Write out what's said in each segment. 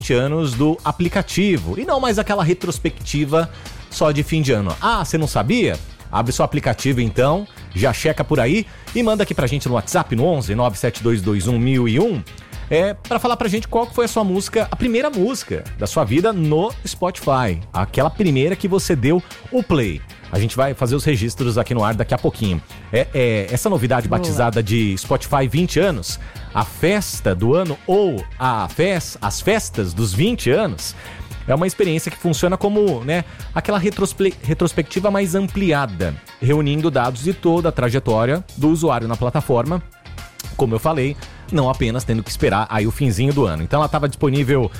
anos do aplicativo e não mais aquela retrospectiva só de fim de ano. Ah, você não sabia? Abre seu aplicativo então, já checa por aí e manda aqui pra gente no WhatsApp no 11 97221 1001 pra falar pra gente qual foi a sua música, a primeira música da sua vida no Spotify, aquela primeira que você deu o play. A gente vai fazer os registros aqui no ar daqui a pouquinho. Essa novidade batizada de Spotify 20 anos, a festa do ano ou as festas dos 20 anos, é uma experiência que funciona como, aquela retrospectiva mais ampliada, reunindo dados de toda a trajetória do usuário na plataforma, como eu falei, não apenas tendo que esperar aí o finzinho do ano. Então ela estava disponível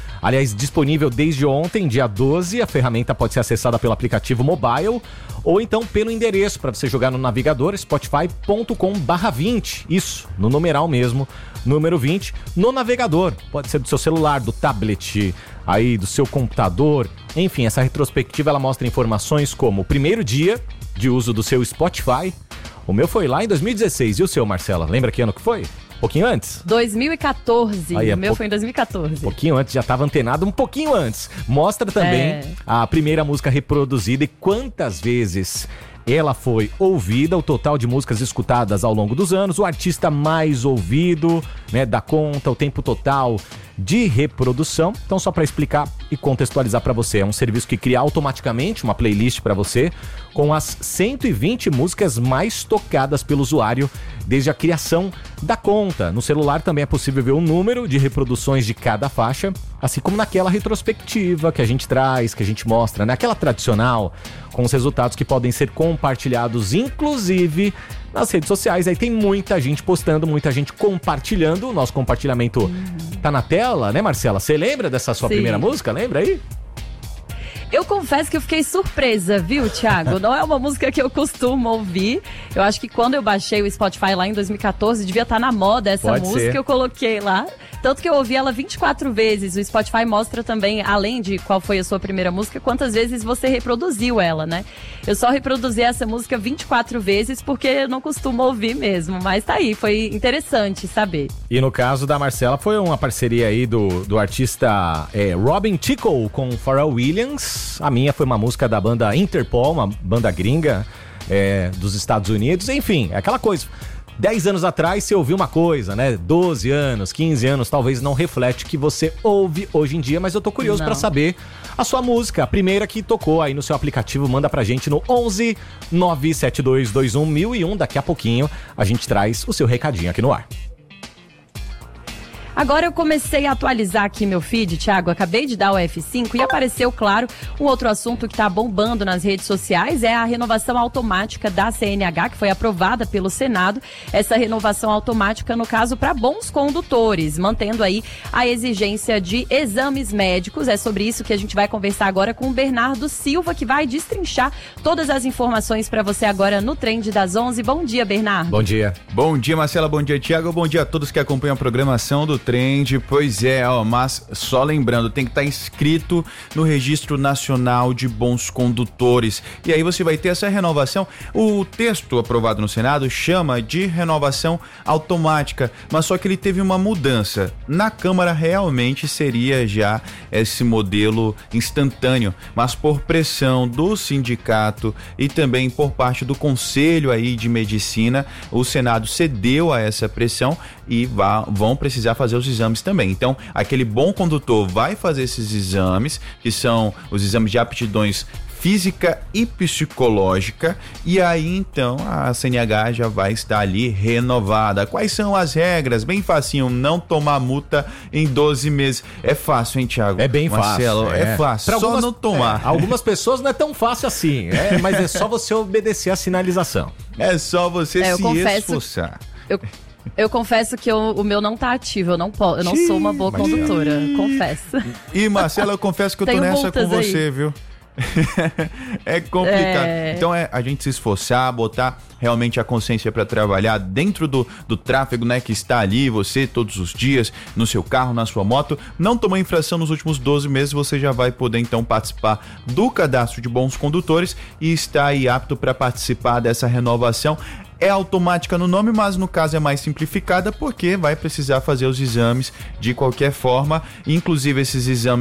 desde ontem, dia 12. A ferramenta pode ser acessada pelo aplicativo mobile ou então pelo endereço para você jogar no navegador spotify.com/20. Isso, no numeral mesmo, número 20, no navegador. Pode ser do seu celular, do tablet, aí do seu computador. Enfim, essa retrospectiva ela mostra informações como o primeiro dia de uso do seu Spotify. O meu foi lá em 2016. E o seu, Marcela? Lembra que ano que foi? Um pouquinho antes? 2014. O meu foi em 2014. Um pouquinho antes, já estava antenado um pouquinho antes. Mostra também a primeira música reproduzida e quantas vezes ela foi ouvida, o total de músicas escutadas ao longo dos anos, o artista mais ouvido, da conta, o tempo total de reprodução. Então, só para explicar e contextualizar para você, é um serviço que cria automaticamente uma playlist para você com as 120 músicas mais tocadas pelo usuário desde a criação da conta. No celular também é possível ver o número de reproduções de cada faixa, assim como naquela retrospectiva que a gente traz, que a gente mostra, aquela tradicional, com os resultados que podem ser compartilhados, inclusive nas redes sociais. Aí tem muita gente postando, muita gente compartilhando. O nosso compartilhamento tá na tela, né, Marcela? Você lembra dessa sua primeira música? Lembra aí? Eu confesso que eu fiquei surpresa, viu, Thiago? Não é uma música que eu costumo ouvir. Eu acho que quando eu baixei o Spotify lá em 2014, devia estar na moda essa música. Eu coloquei lá. Tanto que eu ouvi ela 24 vezes. O Spotify mostra também, além de qual foi a sua primeira música, quantas vezes você reproduziu ela, né? Eu só reproduzi essa música 24 vezes porque eu não costumo ouvir mesmo. Mas tá aí, foi interessante saber. E no caso da Marcela, foi uma parceria aí do artista Robin Tickle com Pharrell Williams. A minha foi uma música da banda Interpol, uma banda gringa dos Estados Unidos. Enfim, é aquela coisa. 10 anos atrás você ouviu uma coisa, 12 anos, 15 anos, talvez não reflete o que você ouve hoje em dia, mas eu tô curioso pra saber a sua música, a primeira que tocou aí no seu aplicativo. Manda pra gente no 11 97221 1001. Daqui a pouquinho a gente traz o seu recadinho aqui no ar. Agora eu comecei a atualizar aqui meu feed, Thiago, acabei de dar o F5 e apareceu, claro, um outro assunto que está bombando nas redes sociais, é a renovação automática da CNH, que foi aprovada pelo Senado. Essa renovação automática, no caso, para bons condutores, mantendo aí a exigência de exames médicos. É sobre isso que a gente vai conversar agora com o Bernardo Silva, que vai destrinchar todas as informações para você agora no Trend das 11. Bom dia, Bernardo. Bom dia. Bom dia, Marcela. Bom dia, Thiago. Bom dia a todos que acompanham a programação do Trend. Pois é, mas só lembrando, tem que estar inscrito no Registro Nacional de Bons Condutores. E aí você vai ter essa renovação. O texto aprovado no Senado chama de renovação automática, mas só que ele teve uma mudança. Na Câmara realmente seria já esse modelo instantâneo, mas por pressão do sindicato e também por parte do Conselho aí de Medicina, o Senado cedeu a essa pressão e vão precisar fazer os exames também. Então, aquele bom condutor vai fazer esses exames, que são os exames de aptidões física e psicológica, e aí então a CNH já vai estar ali renovada. Quais são as regras? Bem facinho, não tomar multa em 12 meses. É fácil, hein, Thiago? É bem Marcelo, fácil. É fácil, pra só não tomar. Algumas pessoas não é tão fácil assim, mas é só você obedecer a sinalização. É só você se esforçar. Eu confesso que o meu não tá ativo, eu não sou uma boa condutora, confesso. E Marcela, eu confesso que eu tô nessa com você, viu? É complicado. Então a gente se esforçar, botar realmente a consciência para trabalhar dentro do tráfego, que está ali, você todos os dias, no seu carro, na sua moto. Não tomou infração nos últimos 12 meses, você já vai poder então participar do cadastro de bons condutores e está aí apto para participar dessa renovação. É automática no nome, mas no caso é mais simplificada porque vai precisar fazer os exames de qualquer forma, inclusive esses exames